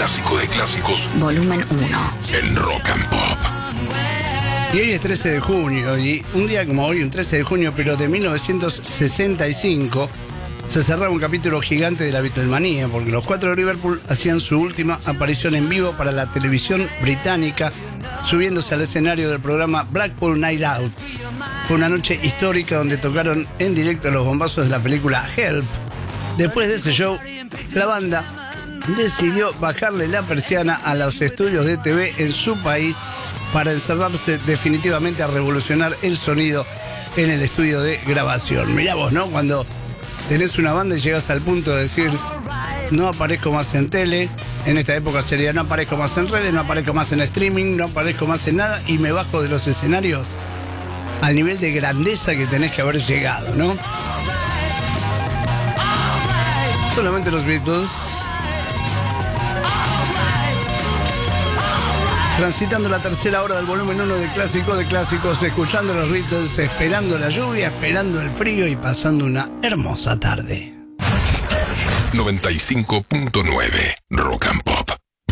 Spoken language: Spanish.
clásico de clásicos. Volumen 1. En Rock and Pop. Y hoy es 13 de junio, y un día como hoy, un 13 de junio, pero de 1965, se cerraba un capítulo gigante de la Beatlemanía, porque los Cuatro de Liverpool hacían su última aparición en vivo para la televisión británica, subiéndose al escenario del programa Blackpool Night Out. Fue una noche histórica donde tocaron en directo los bombazos de la película Help. Después de ese show, la banda decidió bajarle la persiana a los estudios de TV en su país para encerrarse definitivamente a revolucionar el sonido en el estudio de grabación. Mirá vos, ¿no? Cuando tenés una banda y llegas al punto de decir, no aparezco más en tele, en esta época sería no aparezco más en redes, no aparezco más en streaming, no aparezco más en nada, y me bajo de los escenarios al nivel de grandeza que tenés que haber llegado, ¿no? Solamente los Beatles, transitando la tercera hora del volumen 1 de clásicos, escuchando los Beatles, esperando la lluvia, esperando el frío y pasando una hermosa tarde. 95.9 Rock and Pop.